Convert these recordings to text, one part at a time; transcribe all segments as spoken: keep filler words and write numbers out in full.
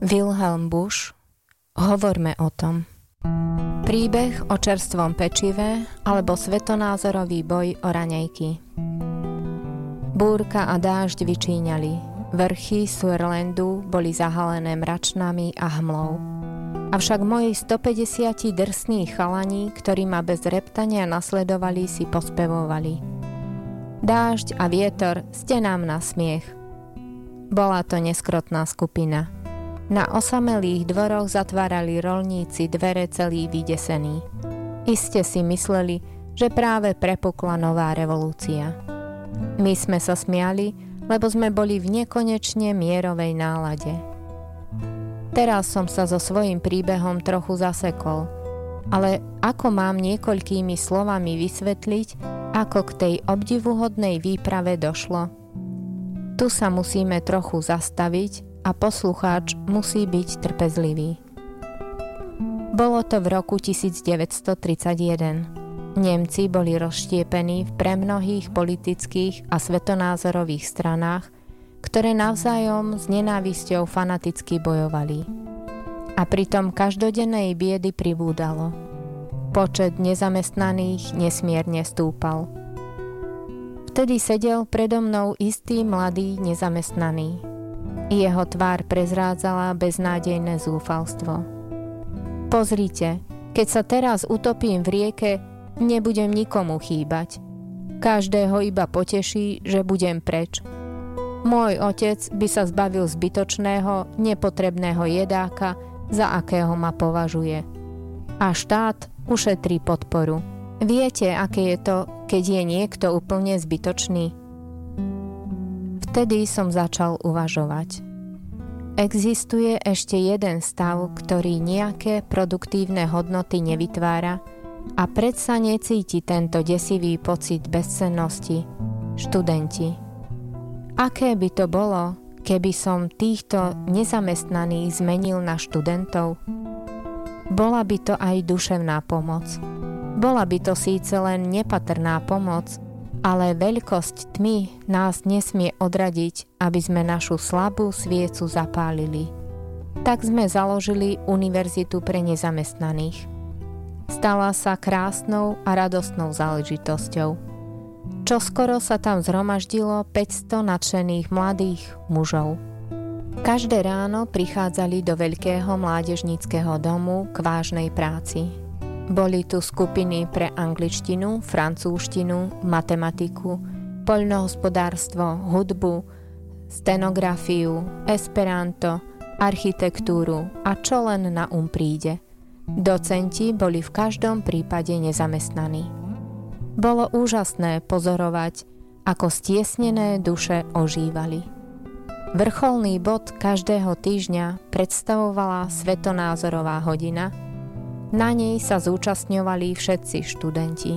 Wilhelm Busch, Hovorme o tom. Príbeh o čerstvom pečive alebo svetonázorový boj o raňajky. Búrka a dážď vyčíňali. Vrchy Sutherlandu boli zahalené mračnami a hmlou. Avšak moji stopäťdesiat drsní chalani, ktorí ma bez reptania nasledovali, si pospevovali. Dážď a vietor, ste nám na smiech. Bola to neskrotná skupina. Na osamelých dvoroch zatvárali roľníci dvere celý vydesení. Iste si mysleli, že práve prepukla nová revolúcia. My sme sa smiali, lebo sme boli v nekonečne mierovej nálade. Teraz som sa so svojím príbehom trochu zasekol, ale ako mám niekoľkými slovami vysvetliť, ako k tej obdivuhodnej výprave došlo? Tu sa musíme trochu zastaviť a poslucháč musí byť trpezlivý. Bolo to v roku devätnásťtridsaťjeden. Nemci boli rozštiepení v premnohých politických a svetonázorových stranách, ktoré navzájom s nenávisťou fanaticky bojovali. A pritom každodennej biedy pribúdalo. Počet nezamestnaných nesmierne stúpal. Vtedy sedel predo mnou istý mladý nezamestnaný. Jeho tvár prezrádzala beznádejné zúfalstvo. Pozrite, keď sa teraz utopím v rieke, nebudem nikomu chýbať. Každého iba poteší, že budem preč. Môj otec by sa zbavil zbytočného, nepotrebného jedáka, za akého ma považuje. A štát ušetrí podporu. Viete, aké je to, keď je niekto úplne zbytočný? Vtedy som začal uvažovať. Existuje ešte jeden stav, ktorý nejaké produktívne hodnoty nevytvára a predsa necíti tento desivý pocit bezcennosti. Študenti. Aké by to bolo, keby som týchto nezamestnaných zmenil na študentov? Bola by to aj duševná pomoc. Bola by to síce len nepatrná pomoc, ale veľkosť tmy nás nesmie odradiť, aby sme našu slabú sviecu zapálili. Tak sme založili Univerzitu pre nezamestnaných. Stala sa krásnou a radostnou záležitosťou. Čoskoro sa tam zhromaždilo päťsto nadšených mladých mužov. Každé ráno prichádzali do veľkého mládežníckeho domu k vážnej práci. Boli tu skupiny pre angličtinu, francúzštinu, matematiku, poľnohospodárstvo, hudbu, stenografiu, esperanto, architektúru a čo len na um príde. Docenti boli v každom prípade nezamestnaní. Bolo úžasné pozorovať, ako stiesnené duše ožívali. Vrcholný bod každého týždňa predstavovala svetonázorová hodina. Na nej sa zúčastňovali všetci študenti.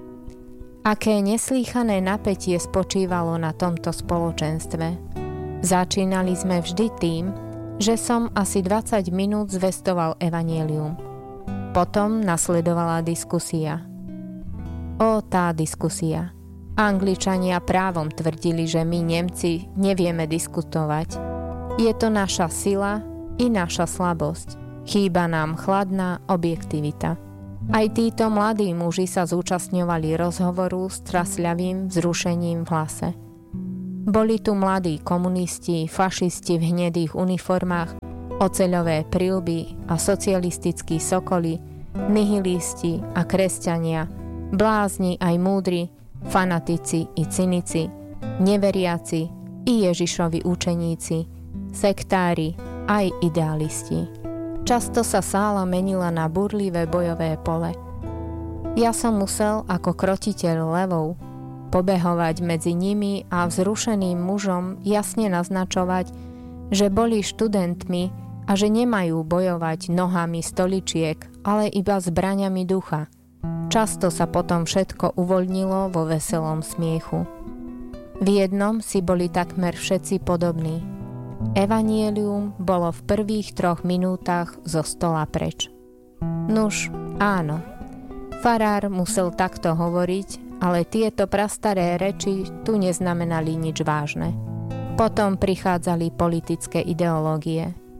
Aké neslýchané napätie spočívalo na tomto spoločenstve. Začínali sme vždy tým, že som asi dvadsať minút zvestoval evanjelium. Potom nasledovala diskusia. Ó, tá diskusia. Angličania právom tvrdili, že my Nemci nevieme diskutovať. Je to naša sila i naša slabosť. Chýba nám chladná objektivita. Aj títo mladí muži sa zúčastňovali rozhovoru s trasľavým vzrušením v hlase. Boli tu mladí komunisti, fašisti v hnedých uniformách, oceľové prilby a socialistickí sokoly, nihilisti a kresťania, blázni aj múdri, fanatici i cynici, neveriaci i Ježišovi učeníci, sektári aj idealisti. Často sa sála menila na burlivé bojové pole. Ja som musel ako krotiteľ levou pobehovať medzi nimi a vzrušeným mužom jasne naznačovať, že boli študentmi a že nemajú bojovať nohami stoličiek, ale iba zbraňami ducha. Často sa potom všetko uvoľnilo vo veselom smiechu. V jednom si boli takmer všetci podobní. Evanjelium bolo v prvých troch minútach zo stola preč. Nuž, áno, farár musel takto hovoriť, ale tieto prastaré reči tu neznamenali nič vážne. Potom prichádzali politické ideológie.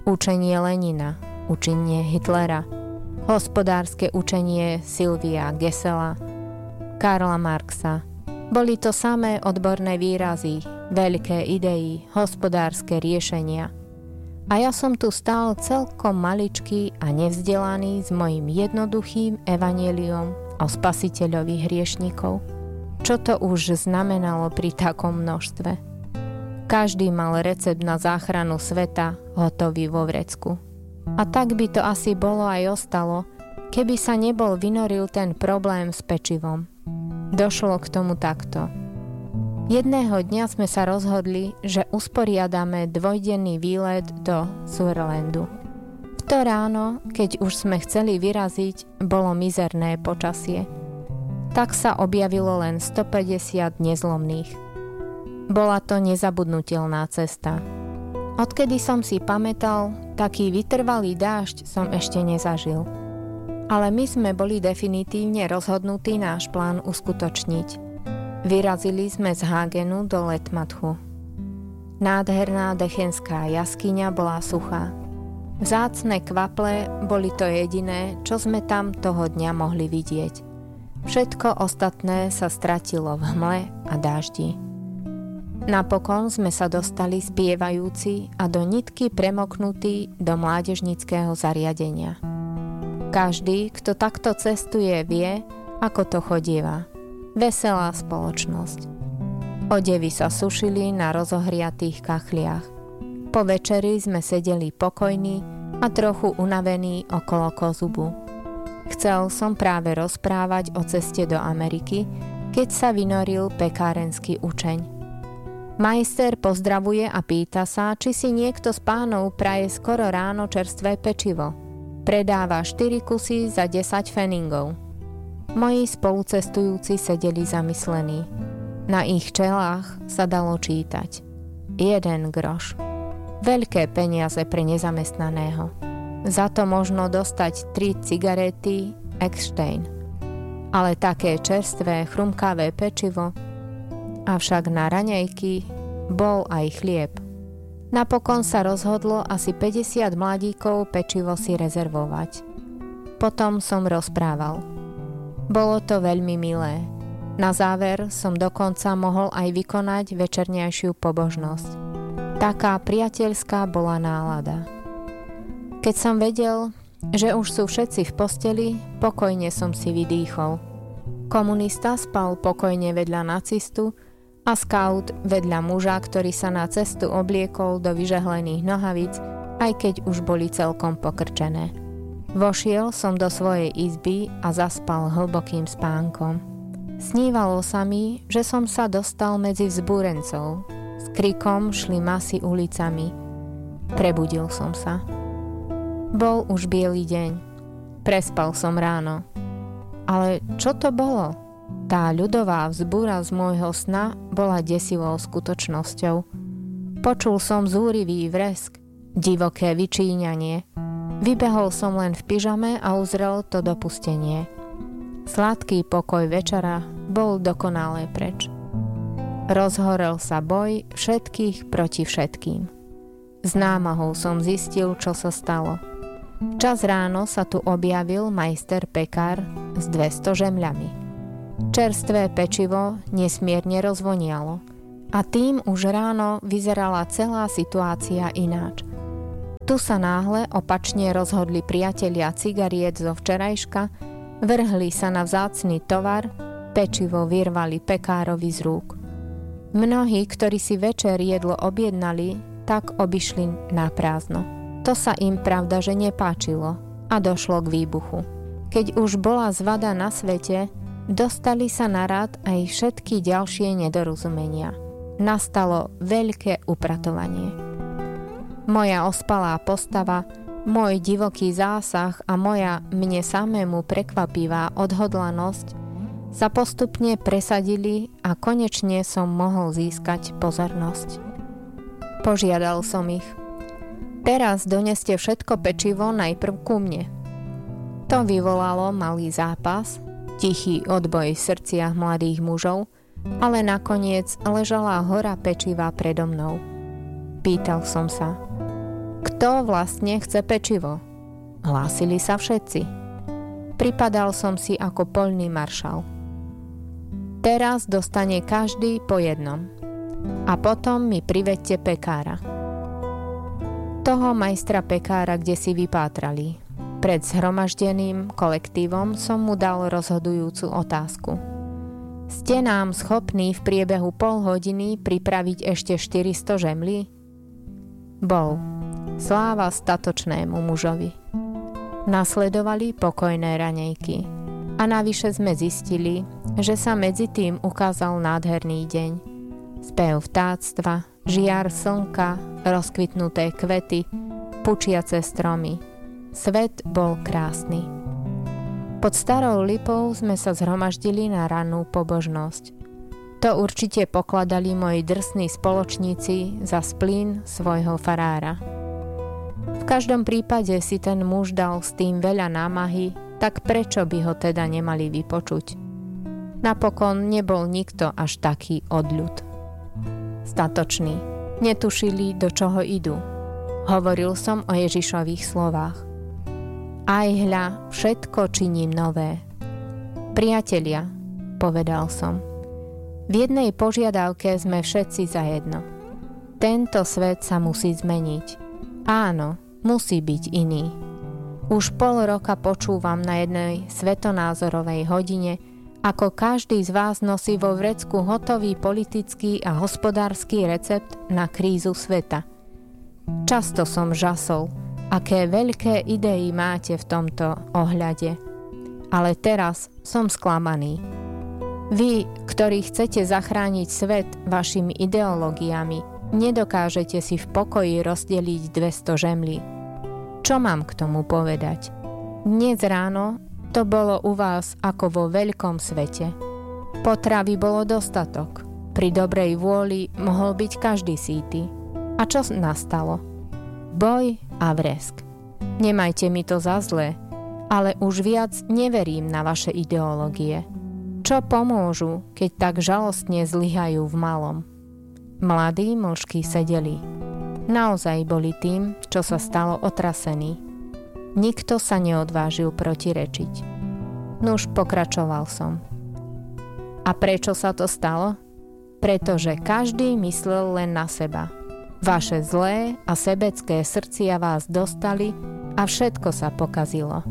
učenie Lenina, učenie Hitlera, hospodárske učenie Sylvia Gesela, Karla Marxa. Boli to samé odborné výrazy, veľké idei, hospodárske riešenia. A ja som tu stál celkom maličký a nevzdelaný s mojím jednoduchým evanjeliom o spasiteľovi hriešnikov. Čo to už znamenalo pri takom množstve? Každý mal recept na záchranu sveta hotový vo vrecku. A tak by to asi bolo aj ostalo, keby sa nebol vynoril ten problém s pečivom. Došlo k tomu takto. Jedného dňa sme sa rozhodli, že usporiadame dvojdenný výlet do Sutherlandu. V to ráno, keď už sme chceli vyraziť, bolo mizerné počasie. Tak sa objavilo len stopäťdesiat nezlomných. Bola to nezabudnutelná cesta. Odkedy som si pamätal, taký vytrvalý dážď som ešte nezažil. Ale my sme boli definitívne rozhodnutí náš plán uskutočniť. Vyrazili sme z Hagenu do Letmatchu. Nádherná dechenská jaskyňa bola suchá. Vzácne kvaple boli to jediné, čo sme tam toho dňa mohli vidieť. Všetko ostatné sa stratilo v hmle a dáždi. Napokon sme sa dostali spievajúci a do nitky premoknutí do mládežníckeho zariadenia. Každý, kto takto cestuje, vie, ako to chodieva. Veselá spoločnosť. Odevy sa sušili na rozohriatých kachliach. Po večeri sme sedeli pokojní a trochu unavení okolo kozubu. Chcel som práve rozprávať o ceste do Ameriky, keď sa vynoril pekárenský učeň. Majster pozdravuje a pýta sa, či si niekto z pánov praje skoro ráno čerstvé pečivo. Predáva štyri kusy za desať pfenigov. Moji spolucestujúci sedeli zamyslení. Na ich čelách sa dalo čítať. Jeden groš. Veľké peniaze pre nezamestnaného. Za to možno dostať tri cigarety Eckstein. Ale také čerstvé, chrumkavé pečivo. Avšak na raňajky bol aj chlieb. Napokon sa rozhodlo asi päťdesiat mladíkov pečivo si rezervovať. Potom som rozprával. Bolo to veľmi milé. Na záver som dokonca mohol aj vykonať večerňajšiu pobožnosť. Taká priateľská bola nálada. Keď som vedel, že už sú všetci v posteli, pokojne som si vydýchol. Komunista spal pokojne vedľa nacistu a skaut vedľa muža, ktorý sa na cestu obliekol do vyžehlených nohavíc, aj keď už boli celkom pokrčené. Vošiel som do svojej izby a zaspal hlbokým spánkom. Snívalo sa mi, že som sa dostal medzi vzbúrencov. S krikom šli masy ulicami. Prebudil som sa. Bol už biely deň. Prespal som ráno. Ale čo to bolo? Tá ľudová vzbúra z môjho sna bola desivou skutočnosťou. Počul som zúrivý vresk, divoké vyčíňanie. Vybehol som len v pyžame a uzrel to dopustenie. Sladký pokoj večera bol dokonale preč. Rozhorel sa boj všetkých proti všetkým. S námahou som zistil, čo sa stalo. Čas ráno sa tu objavil majster pekár s dvesto žemľami. Čerstvé pečivo nesmierne rozvonialo a tým už ráno vyzerala celá situácia ináč. Tu sa náhle opačne rozhodli priatelia cigariet zo včerajška, vrhli sa na vzácny tovar, pečivo vyrvali pekárovi z rúk. Mnohí, ktorí si večer jedlo objednali, tak obišli na prázdno. To sa im pravda, že nepáčilo a došlo k výbuchu. Keď už bola zvada na svete, dostali sa na rad aj všetky ďalšie nedorozumenia. Nastalo veľké upratovanie. Moja ospalá postava, môj divoký zásah a moja mne samému prekvapivá odhodlanosť sa postupne presadili a konečne som mohol získať pozornosť. Požiadal som ich. Teraz doneste všetko pečivo najprv ku mne. To vyvolalo malý zápas, tichý odboj v srdciach mladých mužov, ale nakoniec ležala hora pečiva predo mnou. Pýtal som sa, kto Kto vlastne chce pečivo? Hlásili sa všetci. Pripadal som si ako poľný maršal. Teraz dostane každý po jednom. A potom mi privedte pekára. Toho majstra pekára kde si vypátrali. Pred zhromaždeným kolektívom som mu dal rozhodujúcu otázku. Ste nám schopní v priebehu pol hodiny pripraviť ešte štyristo žemlí? Bol. Sláva statočnému mužovi. Nasledovali pokojné raňajky. A navyše sme zistili, že sa medzi tým ukázal nádherný deň. Spev vtáctva, žiar slnka, rozkvitnuté kvety, pučiace stromy. Svet bol krásny. Pod starou lipou sme sa zhromaždili na rannú pobožnosť. To určite pokladali moji drsní spoločníci za splín svojho farára. V každom prípade si ten muž dal s tým veľa námahy, tak prečo by ho teda nemali vypočuť? Napokon nebol nikto až taký odľud. Statoční, netušili, do čoho idú. Hovoril som o Ježišových slovách. Aj hľa, všetko činím nové. Priatelia, povedal som, v jednej požiadavke sme všetci zajedno. Tento svet sa musí zmeniť. Áno, musí byť iný. Už pol roka počúvam na jednej svetonázorovej hodine, ako každý z vás nosí vo vrecku hotový politický a hospodársky recept na krízu sveta. Často som žasol, aké veľké idei máte v tomto ohľade. Ale teraz som sklamaný. Vy, ktorí chcete zachrániť svet vašimi ideológiami, nedokážete si v pokoji rozdeliť dvesto žemlí. Čo mám k tomu povedať? Dnes ráno to bolo u vás ako vo veľkom svete. Potravy bolo dostatok. Pri dobrej vôli mohol byť každý sýty. A čo nastalo? Boj a vresk. Nemajte mi to za zlé, ale už viac neverím na vaše ideológie. Čo pomôžu, keď tak žalostne zlyhajú v malom? Mladí mlčky sedeli. Naozaj boli tým, čo sa stalo, otrasení. Nikto sa neodvážil protirečiť. Nuž pokračoval som. A prečo sa to stalo? Pretože každý myslel len na seba. Vaše zlé a sebecké srdcia vás dostali a všetko sa pokazilo.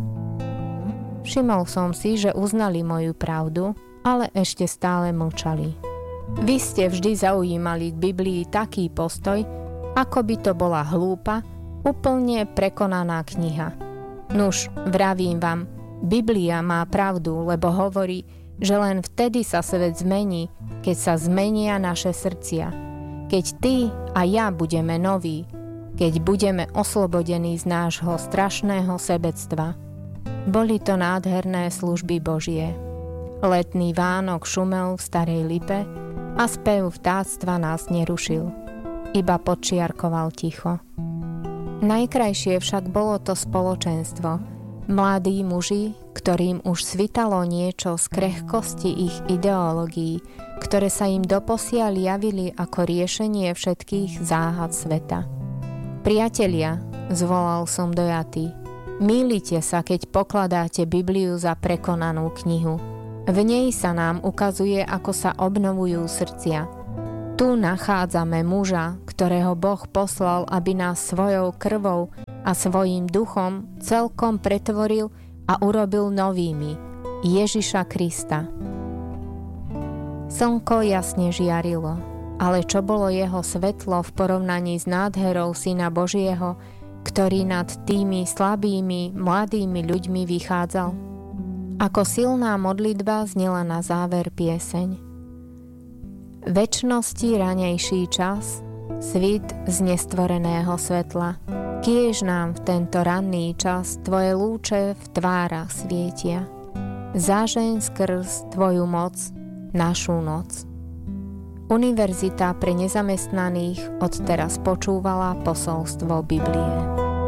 Všimol som si, že uznali moju pravdu, ale ešte stále mlčali. Vy ste vždy zaujímali k Biblii taký postoj, ako by to bola hlúpa, úplne prekonaná kniha. Nuž, vravím vám, Biblia má pravdu, lebo hovorí, že len vtedy sa svet zmení, keď sa zmenia naše srdcia. Keď ty a ja budeme noví, keď budeme oslobodení z nášho strašného sebectva. Boli to nádherné služby Božie. Letný Vánok šumel v starej lipe a spev vtáctva nás nerušil. Iba podčiarkoval ticho. Najkrajšie však bolo to spoločenstvo. Mladí muži, ktorým už svitalo niečo z krehkosti ich ideológií, ktoré sa im doposiaľ javili ako riešenie všetkých záhad sveta. Priatelia, zvolal som dojatý, mýlite sa, keď pokladáte Bibliu za prekonanú knihu. V nej sa nám ukazuje, ako sa obnovujú srdcia. Tu nachádzame muža, ktorého Boh poslal, aby nás svojou krvou a svojím duchom celkom pretvoril a urobil novými, Ježiša Krista. Slnko jasne žiarilo, ale čo bolo jeho svetlo v porovnaní s nádherou Syna Božieho, ktorý nad tými slabými, mladými ľuďmi vychádzal? Ako silná modlitba znela na záver pieseň. Večnosti ranejší čas, svit z nestvoreného svetla, kiež nám v tento ranný čas tvoje lúče v tvárach svietia. Zažeň skrz tvoju moc našu noc. Univerzita pre nezamestnaných odteraz počúvala posolstvo Biblie.